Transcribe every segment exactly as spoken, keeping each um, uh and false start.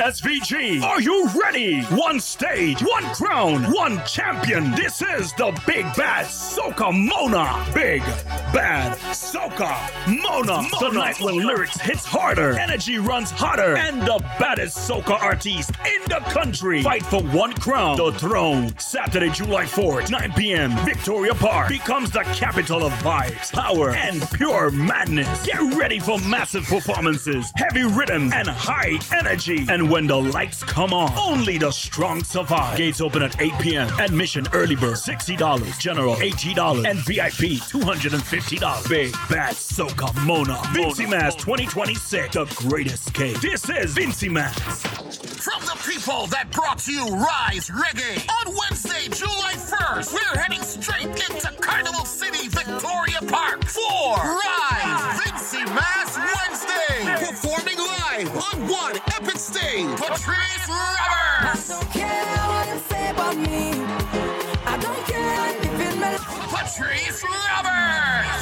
S V G. Are you ready? One stage, one crown, one champion. This is the Big Bad Soca Mona. Big Bad Soca Mona. Mona. The night when lyrics hits harder, energy runs hotter, and the baddest soca artist in the country fight for one crown, the throne. Saturday, July fourth, nine p.m. Victoria Park becomes the capital of vibes, power, and pure madness. Get ready for massive performances, heavy rhythm, and high energy. And when the lights come on, only the strong survive. Gates open at eight p.m. Admission early bird sixty dollars, general eighty dollars, and V I P two hundred fifty dollars. Big Bad Soca Mona. Vincy Mas twenty twenty-six, the great escape. This is Vincy Mas. From the people that brought you Rise Reggae, on Wednesday, July first, we're heading straight into Carnival City, Victoria Park for Rise Vincy Mas Wednesday. Performing live on one epic stage, Patrice Roberts. I don't care what you say about me. I don't care if it matters. Patrice Roberts.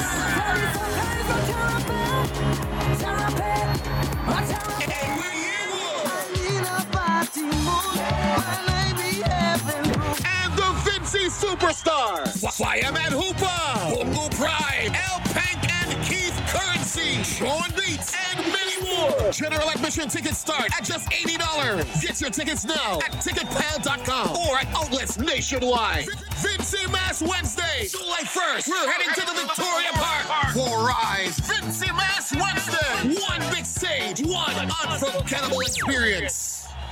And the Vincy Superstars, Fireman Hooper, Bongo Pride, L Pank and Keith Currency, Sean Beats, and many more. General admission tickets start at just eighty dollars. Get your tickets now at ticket pal dot com or at outlets nationwide. Vincy Mas Wednesday, July first. We're heading to the Victoria Park for Rise Vincy Mas Wednesday. One big stage, one unforgettable experience.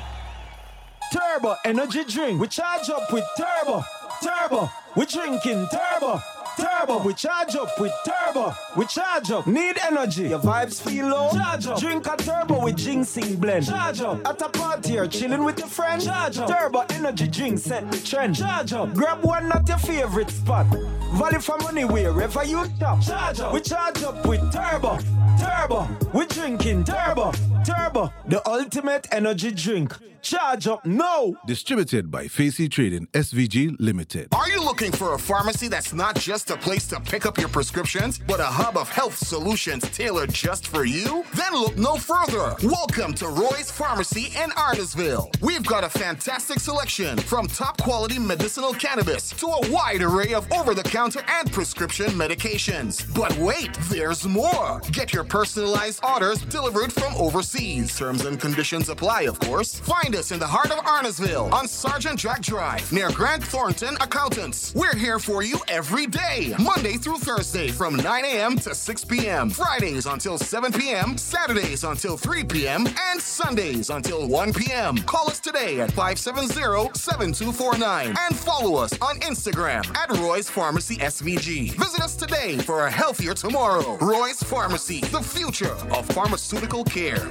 Turbo energy drink. We charge up with Turbo. Turbo. We drinking Turbo. Turbo. We charge up with Turbo. We charge up. Need energy. Your vibes feel low. Charge up. Drink a Turbo with ginseng blend. Charge up. At a party or chilling with your friend. Charge up. Turbo energy drink set the trend. Charge up. Grab one at your favorite spot. Value for money wherever you shop. Charge up. We charge up with Turbo. Turbo. We drinking Turbo. Turbo. The ultimate energy drink. Charge up now. Distributed by Facey Trading S V G Limited. Are you looking for a pharmacy that's not just a place to pick up your prescriptions, but a hub of health solutions tailored just for you? Then look no further. Welcome to Roy's Pharmacy in Artesville. We've got a fantastic selection from top quality medicinal cannabis to a wide array of over-the-counter and prescription medications. But wait, there's more. Get your personalized orders delivered from overseas. Terms and conditions apply, of course. Find us in the heart of Artesville on Sergeant Jack Drive near Grant Thornton Accountants. We're here for you every day, Monday through Thursday from nine a.m. to six p.m. Fridays until seven p.m., Saturdays until three p.m., and Sundays until one p.m. Call us today at five seven zero, seven two four nine and follow us on Instagram at Roy's Pharmacy S V G. Visit us today for a healthier tomorrow. Roy's Pharmacy, the future of pharmaceutical care.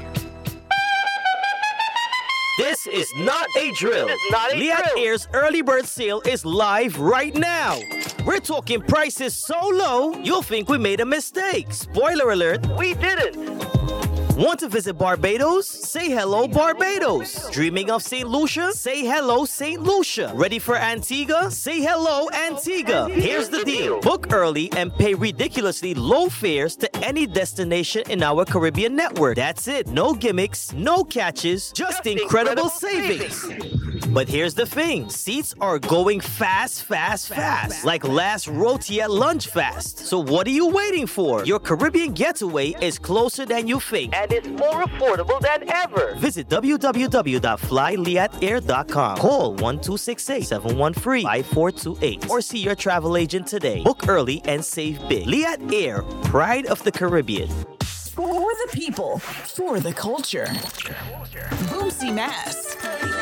This is not a drill. Liat Air's early bird sale is live right now. We're talking prices so low, you'll think we made a mistake. Spoiler alert, we didn't. Want to visit Barbados? Say hello, Barbados. Dreaming of Saint Lucia? Say hello, Saint Lucia. Ready for Antigua? Say hello, Antigua. Here's the deal. Book early and pay ridiculously low fares to any destination in our Caribbean network. That's it. No gimmicks, no catches, just, just incredible, incredible savings. savings. But here's the thing. Seats are going fast, fast, fast. Like last roti at lunch fast. So what are you waiting for? Your Caribbean getaway is closer than you think. And it's more affordable than ever. Visit w w w dot fly liat air dot com. Call one two six eight, seven one three, five four two eight or see your travel agent today. Book early and save big. Liat Air, pride of the Caribbean. For the people, for the culture. Boomsy Mass.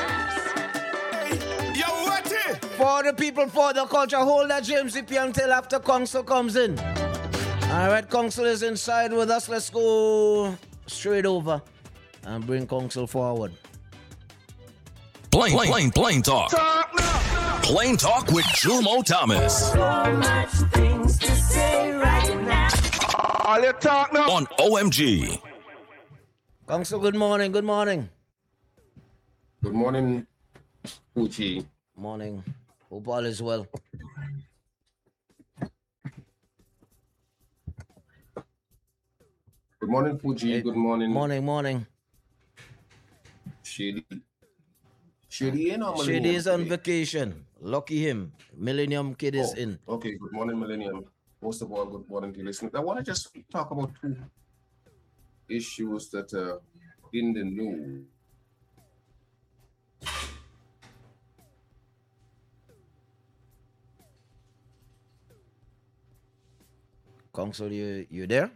Yo, what it? For the people, for the culture. Hold that James C P until after Council comes in. All right, Council is inside with us. Let's go straight over and bring Council forward. Plain, plain, plain, plain talk. talk no. Plain talk with Jumo Thomas. So much things to say right now. All you talk now. On O M G. Council, good morning, good morning. Good morning, Uchi. Morning. Hope all is well. Good morning, Fuji. Hey, good morning. Morning, morning. Shady. Shady in or Millennium? Shady is on today? vacation. Lucky him. Millennium Kid is Oh, in. Okay, good morning, Millennium. Most of all, good morning to you listeners. I want to just talk about two issues that are in the news. Council, you you there?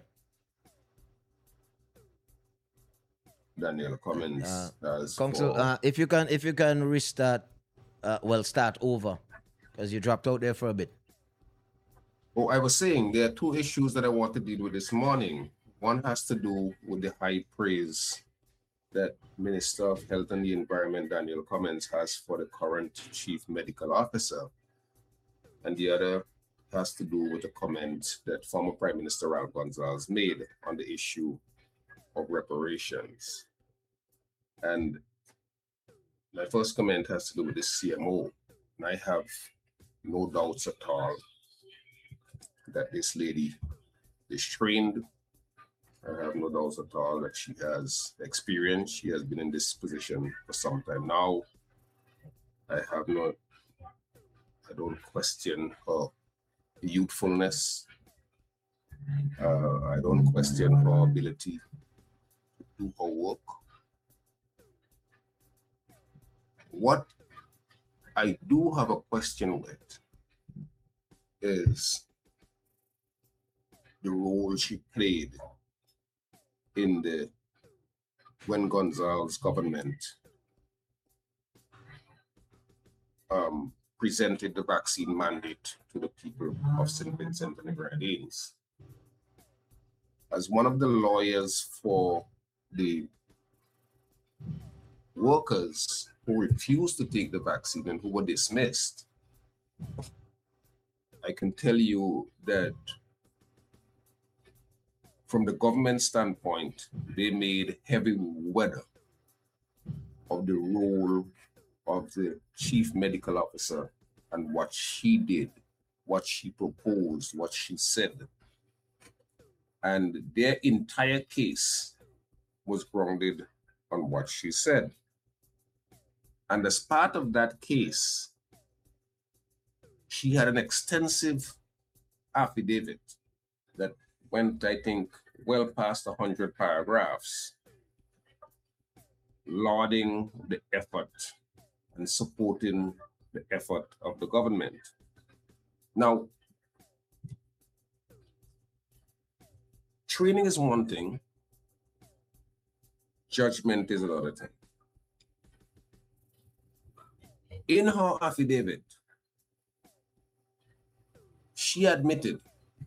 Daniel comments Uh, as Council, for- uh, if you can if you can restart, uh, well, start over, because you dropped out there for a bit. Oh, I was saying there are two issues that I want to deal with this morning. One has to do with the high praise that Minister of Health and the Environment, Daniel Cummins, has for the current Chief Medical Officer. And the other has to do with the comment that former Prime Minister Ralph Gonsalves made on the issue of reparations. And my first comment has to do with the C M O. And I have no doubts at all that this lady is trained. I have no doubts at all that she has experience. She has been in this position for some time now. I have no, I don't question her youthfulness. Uh, I don't question her ability to do her work. What I do have a question with is the role she played in the when Gonsalves government um, presented the vaccine mandate to the people of Saint Vincent and the Grenadines. As one of the lawyers for the workers who refused to take the vaccine and who were dismissed, I can tell you that from the government standpoint, they made heavy weather of the role of the chief medical officer and what she did, what she proposed, what she said. And their entire case was grounded on what she said. And as part of that case, she had an extensive affidavit that went, I think, well past one hundred paragraphs, lauding the effort and supporting the effort of the government. Now, training is one thing, judgment is another thing. In her affidavit, she admitted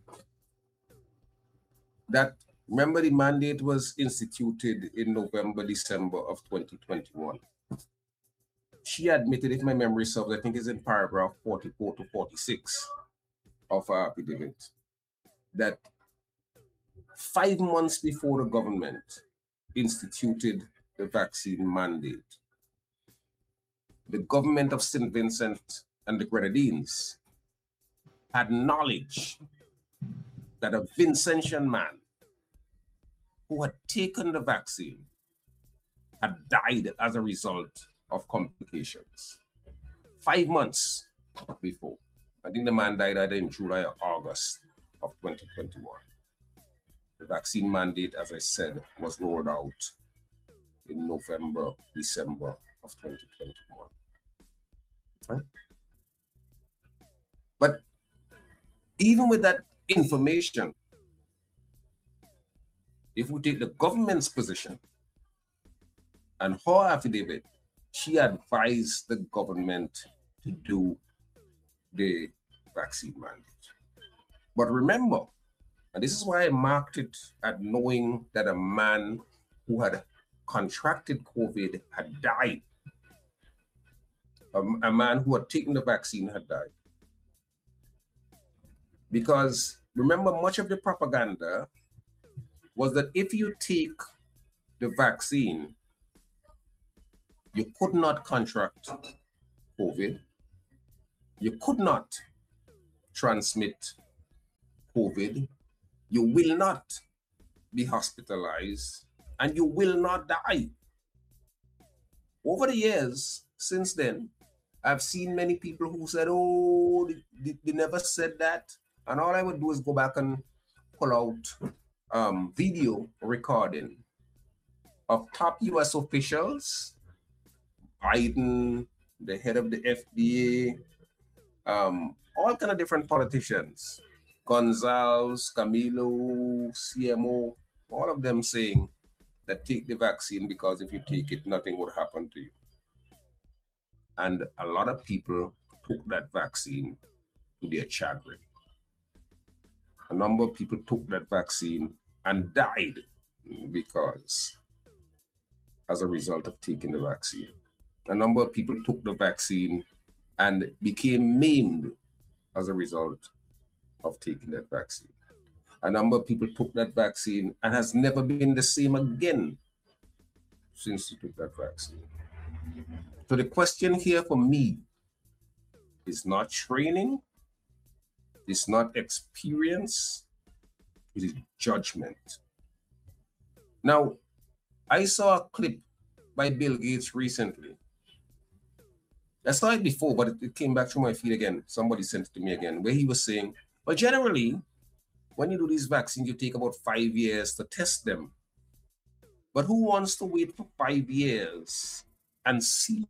that, remember, the mandate was instituted in November, December of twenty twenty-one. She admitted, if my memory serves, I think it's in paragraph forty-four to forty-six of her affidavit, that five months before the government instituted the vaccine mandate, the government of Saint Vincent and the Grenadines had knowledge that a Vincentian man who had taken the vaccine had died as a result of complications. Five months before. I think the man died either in July or August of twenty twenty-one. The vaccine mandate, as I said, was rolled out in November, December of twenty twenty-one. Right? But even with that information, if we take the government's position and her affidavit, she advised the government to do the vaccine mandate. But remember, and this is why I marked it at knowing that a man who had contracted COVID had died. A, a man who had taken the vaccine had died. Because remember, much of the propaganda was that if you take the vaccine, you could not contract COVID, you could not transmit COVID, you will not be hospitalized, and you will not die. over the years, since then, I've seen many people who said, oh, they, they, they never said that. And all I would do is go back and pull out um, video recording of top U S officials, Biden, the head of the F D A, um, all kind of different politicians, Gonzalez, Camilo, C M O, all of them saying that take the vaccine because if you take it, nothing would happen to you. And a lot of people took that vaccine to their chagrin. A number of people took that vaccine and died because, as a result of taking the vaccine. A number of people took the vaccine and became maimed as a result of taking that vaccine. A number of people took that vaccine and has never been the same again since they took that vaccine. So the question here for me is not training, it's not experience, it is judgment. Now, I saw a clip by Bill Gates recently. I saw it before, but it came back to my feed again. Somebody sent it to me again, where he was saying, well, generally, when you do these vaccines, you take about five years to test them. But who wants to wait for five years and see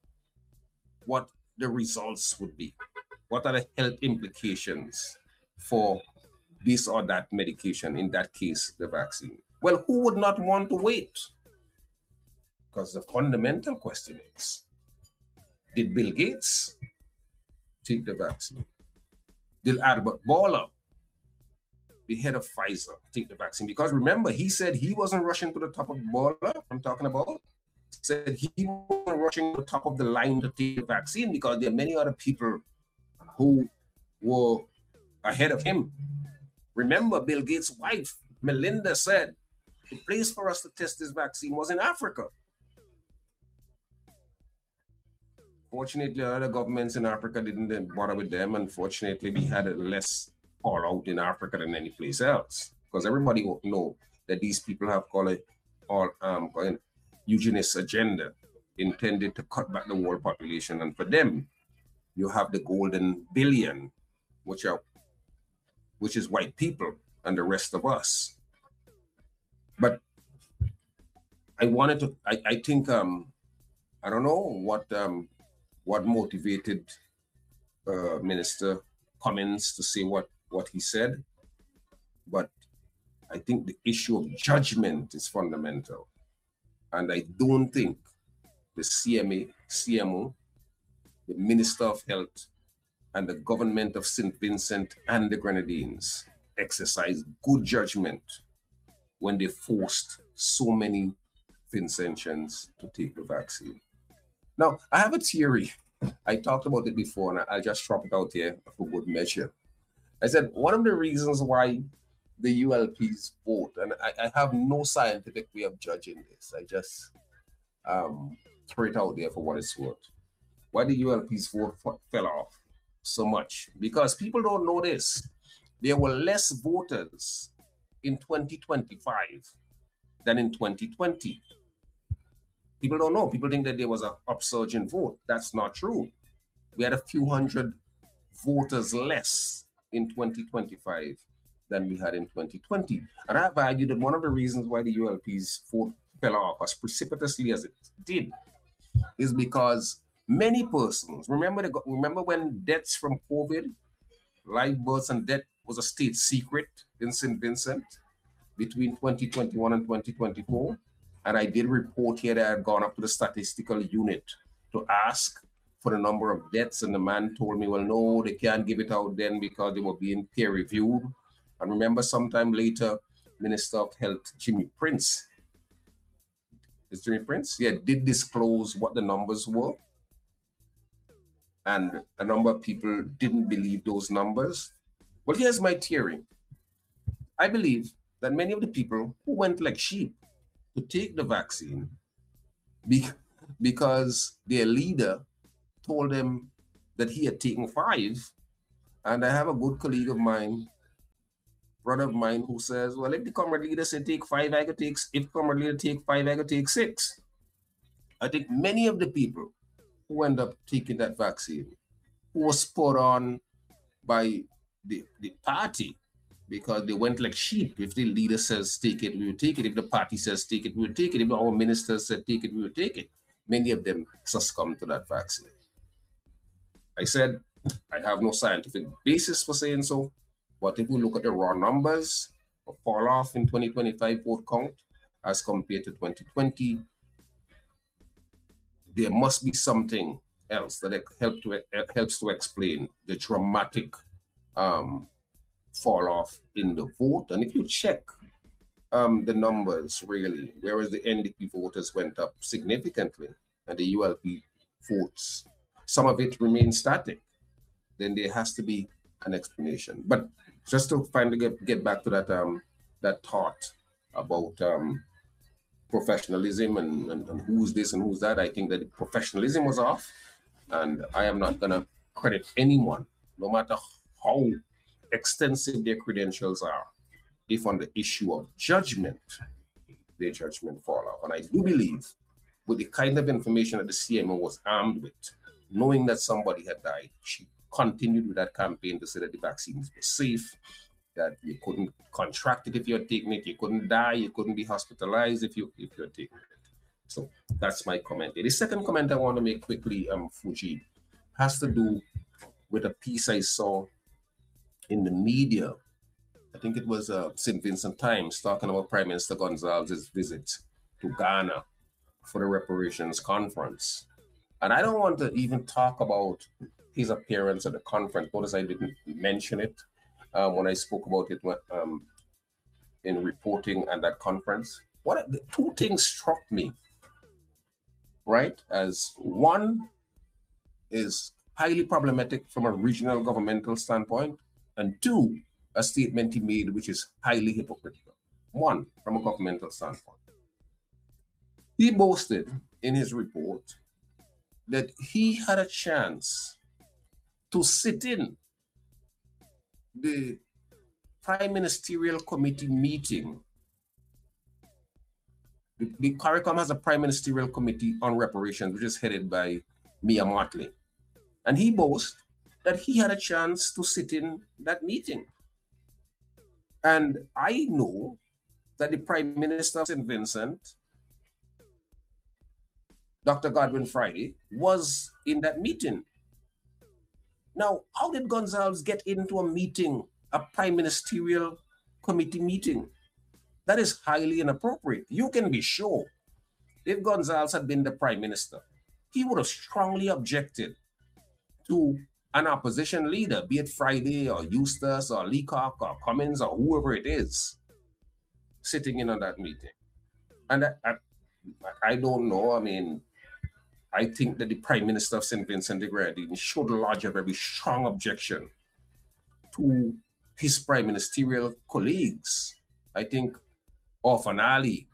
what the results would be? What are the health implications for this or that medication, in that case, the vaccine? Well, who would not want to wait? Because the fundamental question is, did Bill Gates take the vaccine? Did Albert Bourla, the head of Pfizer, take the vaccine? Because remember, he said he wasn't rushing to the top of Bourla, I'm talking about. He said he wasn't rushing to the top of the line to take the vaccine because there are many other people who were ahead of him. Remember, Bill Gates' wife, Melinda, said the place for us to test this vaccine was in Africa. Fortunately, other governments in Africa didn't bother with them. Unfortunately, we had a less fallout in Africa than any place else, because everybody will know that these people have called it all um called eugenist agenda, intended to cut back the world population. And for them, you have the golden billion, which are which is white people and the rest of us. But I wanted to. I, I think um I don't know what um. what motivated uh, Minister Cummings to say what, what he said. But I think the issue of judgment is fundamental. And I don't think the C M A, C M O, the Minister of Health, and the government of Saint Vincent and the Grenadines exercised good judgment when they forced so many Vincentians to take the vaccine. Now, I have a theory. I talked about it before, and I'll just drop it out here for good measure. I said one of the reasons why the U L Ps vote, and I, I have no scientific way of judging this, I just um, throw it out there for what it's worth. Why the U L Ps vote f- fell off so much? Because people don't know this. There were less voters in twenty twenty-five than in twenty twenty. People don't know. People think that there was an upsurge in vote. That's not true. We had a few hundred voters less in twenty twenty-five than we had in twenty twenty. And I've argued that one of the reasons why the U L P's vote fell off as precipitously as it did is because many persons, remember the, remember when deaths from COVID, live births and death was a state secret in Saint Vincent between twenty twenty-one and twenty twenty-four? And I did report here that I had gone up to the statistical unit to ask for the number of deaths. And the man told me, well, no, they can't give it out then because they were being peer reviewed. And remember, sometime later, Minister of Health, Jimmy Prince, is Jimmy Prince? Yeah, did disclose what the numbers were. And a number of people didn't believe those numbers. Well, here's my theory. I believe that many of the people who went like sheep to take the vaccine be, because their leader told them that he had taken five. And I have a good colleague of mine, brother of mine, who says, well, if the comrade leader said take five, I could take, if comrade leader take five, I could take six. I think many of the people who end up taking that vaccine who was spurred on by the, the party because they went like sheep. If the leader says take it, we will take it. If the party says take it, we will take it. If our minister said take it, we will take it. Many of them succumbed to that vaccine. I said, I have no scientific basis for saying so, but if we look at the raw numbers of fall off in twenty twenty-five vote count as compared to twenty twenty, there must be something else that help to, helps to explain the dramatic um, fall off in the vote. And if you check um, the numbers really, whereas the N D P voters went up significantly and the U L P votes, some of it remains static, then there has to be an explanation. But just to finally get, get back to that um, that thought about um, professionalism and, and, and who's this and who's that, I think that the professionalism was off, and I am not gonna credit anyone, no matter how extensive their credentials are, if on the issue of judgment, their judgment fall off. And I do believe with the kind of information that the C M O was armed with, knowing that somebody had died, she continued with that campaign to say that the vaccines were safe, that you couldn't contract it if you're taking it, you couldn't die, you couldn't be hospitalized if, you, if you're taking it. So that's my comment. The second comment I want to make quickly, um, Fuji, has to do with a piece I saw in the media. I think it was uh, Saint Vincent Times talking about Prime Minister Gonzalez's visit to Ghana for the reparations conference. And I don't want to even talk about his appearance at the conference, notice I didn't mention it um, when I spoke about it when, um, in reporting at that conference. What the two things struck me, right? As one is highly problematic from a regional governmental standpoint, and two, a statement he made which is highly hypocritical. One, from a governmental standpoint. He boasted in his report that he had a chance to sit in the Prime Ministerial Committee meeting. The, the CARICOM has a Prime Ministerial Committee on Reparations, which is headed by Mia Mottley. And he boasts that he had a chance to sit in that meeting. And I know that the Prime Minister of Saint Vincent, Doctor Godwin Friday, was in that meeting. Now, how did Gonzalez get into a meeting, a Prime Ministerial Committee meeting? That is highly inappropriate. You can be sure if Gonzalez had been the Prime Minister, he would have strongly objected to an opposition leader, be it Friday or Eustace or Leacock or Cummins or whoever it is, sitting in on that meeting. And I, I, I don't know, I mean, I think that the Prime Minister of Saint Vincent de Grenadines should lodge a very strong objection to his prime ministerial colleagues. I think Orphan Ali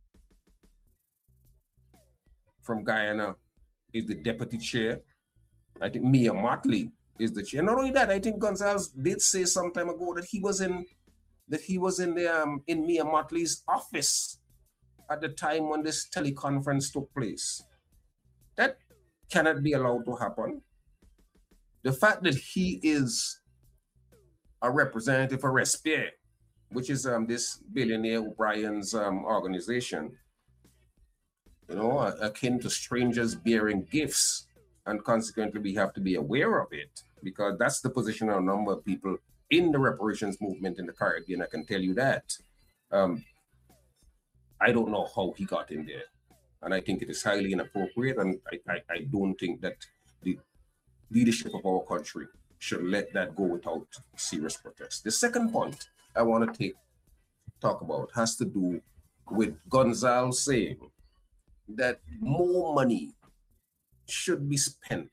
from Guyana is the deputy chair. I think Mia Mottley is the chair. Not only that, I think Gonzalez did say some time ago that he was in that he was in the um, in Mia Mottley's office at the time when this teleconference took place. That cannot be allowed to happen. The fact that he is a representative for Respire, which is um, this billionaire O'Brien's um, organization, you know, akin to strangers bearing gifts, and consequently we have to be aware of it, because that's the position of a number of people in the reparations movement in the Caribbean. I can tell you that. Um, I don't know how he got in there. And I think it is highly inappropriate, and I, I, I don't think that the leadership of our country should let that go without serious protest. The second point I want to take talk about has to do with Gonzalez saying that more money should be spent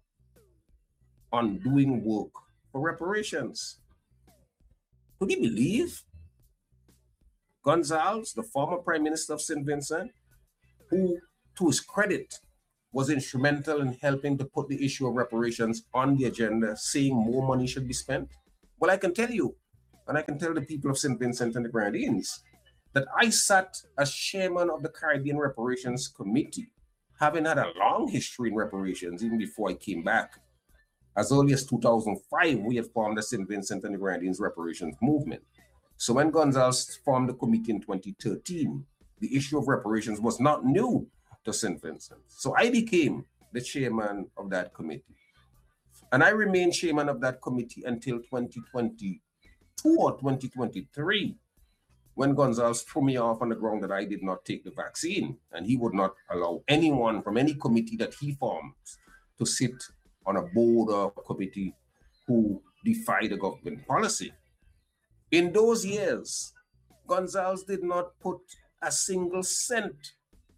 on doing work for reparations. Could you believe Gonzalez, the former Prime Minister of Saint Vincent, who, to his credit, was instrumental in helping to put the issue of reparations on the agenda, saying more money should be spent? Well, I can tell you, and I can tell the people of Saint Vincent and the Grenadines, that I sat as chairman of the Caribbean Reparations Committee, having had a long history in reparations, even before I came back. As early as two thousand five, we had formed the Saint Vincent and the Grenadines reparations movement. So when Gonzalez formed the committee in twenty thirteen, the issue of reparations was not new to Saint Vincent. So I became the chairman of that committee. And I remained chairman of that committee until twenty twenty-two or twenty twenty-three, when Gonzalez threw me off on the ground that I did not take the vaccine, and he would not allow anyone from any committee that he forms to sit on a board or committee who defy the government policy. In those years, Gonzalez did not put a single cent.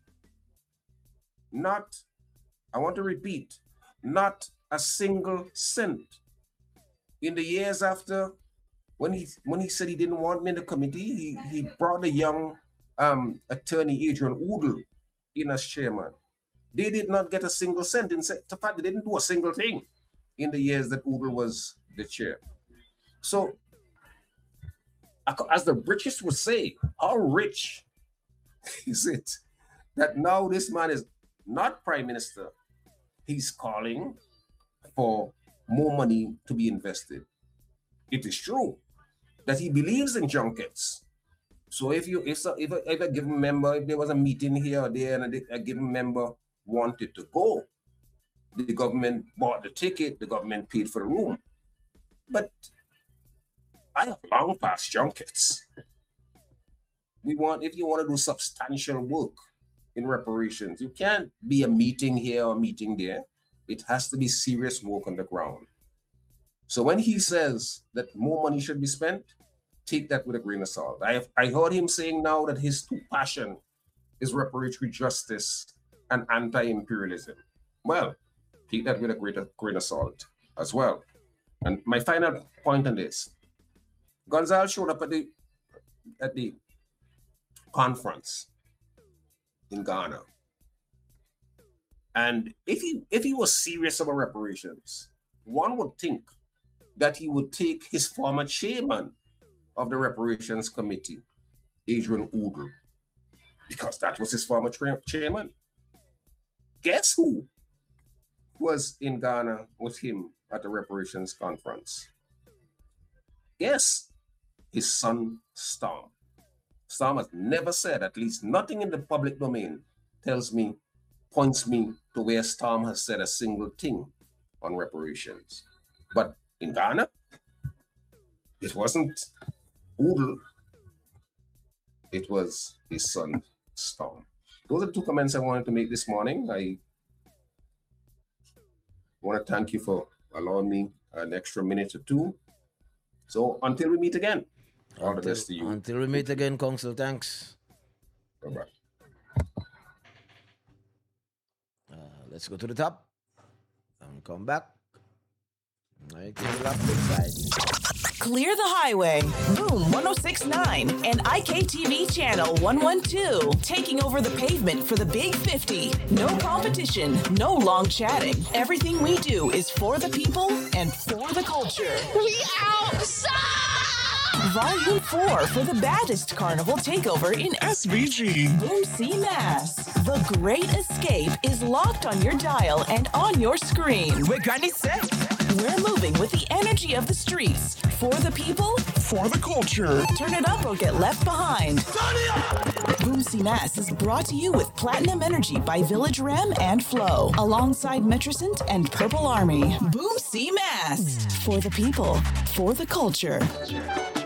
Not, I want to repeat, not a single cent. In the years after, when he when he said he didn't want me in the committee, he, he brought a young um, attorney, Adrian Oodle, in as chairman. They did not get a single cent. In fact, they didn't do a single thing in the years that Oodle was the chair. So, as the British would say, how rich is it that now this man is not prime minister? He's calling for more money to be invested. It is true that he believes in junkets. So if you if if a, if a given member, if there was a meeting here or there and a, a given member wanted to go, the government bought the ticket, the government paid for the room. But I have long past junkets. We want, if you want to do substantial work in reparations, you can't be a meeting here or a meeting there. It has to be serious work on the ground. So when he says that more money should be spent, take that with a grain of salt. I have, I heard him saying now that his true passion is reparatory justice and anti-imperialism. Well, take that with a greater grain of salt as well. And my final point on this, Gonzalez showed up at the at the conference in Ghana. And if he if he was serious about reparations, one would think that he would take his former chairman of the reparations committee, Adrian Oodle, because that was his former tra- chairman. Guess who was in Ghana with him at the reparations conference? Yes, his son, Storm. Storm has never said, at least nothing in the public domain tells me, points me to where Storm has said a single thing on reparations. But in Ghana, it wasn't Oodle, it was his son, Storm. Those are the two comments I wanted to make this morning. I want to thank you for allowing me an extra minute or two. So until we meet again, all until, the best to you. Until we meet again, Council. Thanks. Bye-bye. Uh, let's go to the top and come back. Right, left side. Clear the highway. Boom one oh six point nine and I K T V channel one twelve. Taking over the pavement for the Big fifty. No competition, no long chatting. Everything we do is for the people and for the culture. We outside! Volume four for the baddest carnival takeover in S V G. Boomsy Mass. The Great Escape is locked on your dial and on your screen. We're gonna say. We're moving with the energy of the streets. For the people, For the culture. turn it up or get left behind. Boomsy Mass is brought to you with Platinum Energy by Village Rem and Flow, alongside Metricent and Purple Army. Boomsy Mass. For the people, for the culture.